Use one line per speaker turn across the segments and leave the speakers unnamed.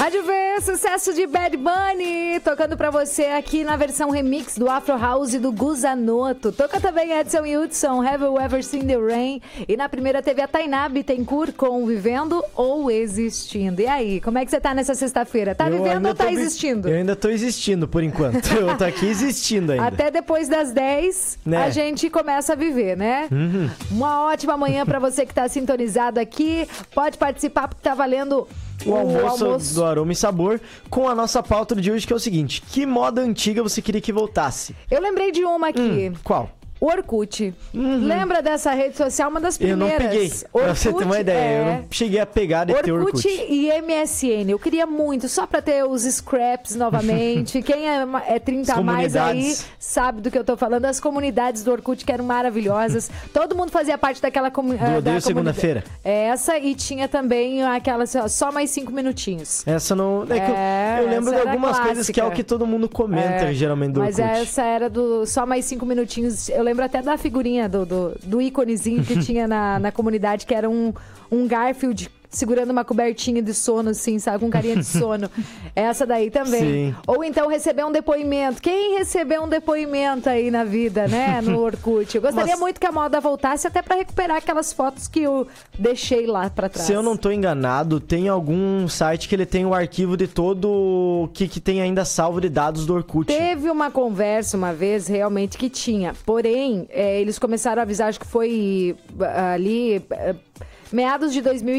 Rádio V, sucesso de Bad Bunny, tocando pra você aqui na versão remix do Afro House do Guzanoto. Toca também Edson Hudson, Have You Ever Seen the Rain? E na primeira teve a Tainá Bittencourt com Vivendo ou Existindo. E aí, como é que você tá nessa sexta-feira? Tá vivendo ou tá existindo?
Eu ainda tô existindo por enquanto. Eu tô aqui existindo ainda.
Até depois das 10, né? A gente começa a viver, né?
Uhum.
Uma ótima manhã pra você que tá sintonizado aqui. Pode participar porque tá valendo
o almoço do Aroma e Sabor, com a nossa pauta de hoje, que é o seguinte: que moda antiga você queria que voltasse?
Eu lembrei de uma aqui.
Qual?
O Orkut. Lembra dessa rede social? Uma das primeiras.
Eu não peguei.
Orkut,
pra você ter uma ideia, eu não cheguei a pegar de ter Orkut.
E MSN. Eu queria muito, só pra ter os scraps novamente. Quem é 30 a mais aí sabe do que eu tô falando. As comunidades do Orkut que eram maravilhosas. Todo mundo fazia parte daquela comunidade.
Do Odeio Segunda-feira.
Essa, e tinha também aquela só mais 5 minutinhos.
Essa não... eu lembro de algumas coisas que é o que todo mundo comenta, geralmente, do Orkut.
Mas essa era do só mais 5 minutinhos. Eu lembro até da figurinha do íconezinho que tinha na comunidade, que era um Garfield segurando uma cobertinha de sono, assim, sabe? Com carinha de sono. Essa daí também.
Sim.
Ou então receber um depoimento. Quem recebeu um depoimento aí na vida, né? No Orkut. Eu gostaria muito que a moda voltasse, até pra recuperar aquelas fotos que eu deixei lá pra trás.
Se eu não tô enganado, tem algum site que ele tem o arquivo de todo o que tem ainda salvo de dados do Orkut.
Teve uma conversa uma vez, realmente, que tinha. Porém, eles começaram a avisar, acho que foi ali... meados de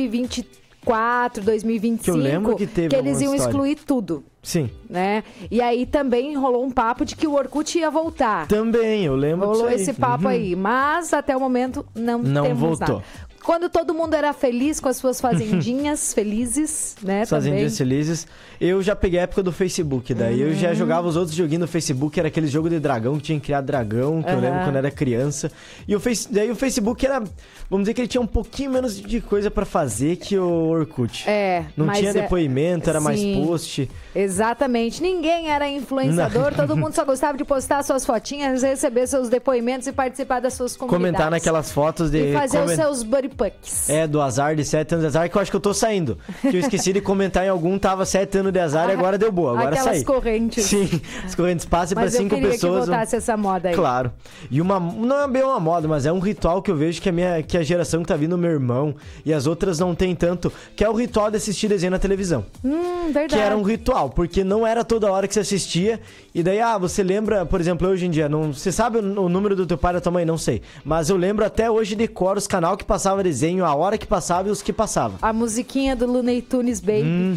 2024, 2025,
que eu lembro que teve
eles iam excluir tudo.
Sim.
Né? E aí também rolou um papo de que o Orkut ia voltar.
Também, eu lembro disso aí.
Rolou esse papo aí, mas até o momento não temos
voltou.
nada. Quando todo mundo era feliz com as suas fazendinhas felizes, né?
Fazendinhas felizes. Eu já peguei a época do Facebook, daí eu já jogava os outros joguinhos no Facebook, era aquele jogo de dragão, que tinha criado dragão, que eu lembro quando era criança. E daí o Facebook era, vamos dizer que ele tinha um pouquinho menos de coisa pra fazer que o Orkut. Não tinha depoimento, era mais post.
Exatamente. Ninguém era influenciador, todo mundo só gostava de postar suas fotinhas, receber seus depoimentos e participar das suas comunidades.
Comentar naquelas fotos de...
E fazer os seus buddy pucks.
Do azar, de 7 anos de azar, que eu acho que eu tô saindo. Que eu esqueci de comentar em algum, tava 7 anos de azar e agora deu boa, agora
aquelas
saí.
Correntes.
Sim, as correntes passam pra 5 pessoas.
Mas eu queria que voltasse essa moda aí.
Claro. E não é bem uma moda, mas é um ritual que eu vejo que a geração que tá vindo, meu irmão, e as outras não tem tanto, que é o ritual de assistir desenho na televisão.
Verdade.
Que era um ritual, porque não era toda hora que você assistia, e daí, você lembra, por exemplo, hoje em dia, você sabe o número do teu pai e da tua mãe? Não sei. Mas eu lembro até hoje de cor os canal que passava desenho, a hora que passava e os que passavam.
A musiquinha do Looney Tunes Baby.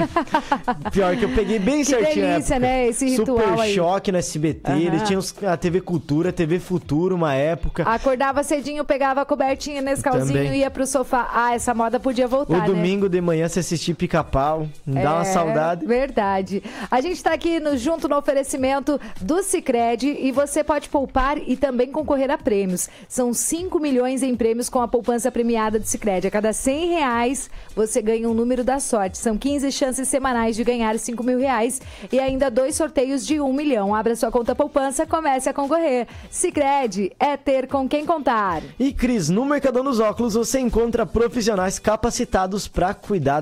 Pior que eu peguei bem certinho.
Que delícia, né? Esse ritual
Super
aí.
Choque no SBT, eles tinham a TV Cultura, TV Futuro, uma época.
Acordava cedinho, pegava a cobertinha nesse calzinho e ia pro sofá. Essa moda podia voltar,
O domingo de manhã você assistir Pica-Pau, dá uma saudade.
Verdade. A gente tá aqui junto no oferecimento do Sicredi e você pode poupar e também concorrer a prêmios. São 5 milhões em prêmios com a poupança premiada do Sicredi. A cada R$100 você ganha um número da sorte. São 15 chances semanais de ganhar R$5.000 e ainda 2 sorteios de 1 milhão. Abra sua conta poupança, comece a concorrer. Sicredi é ter com quem contar.
E Cris, no Mercadão dos Óculos você encontra profissionais capacitados para cuidar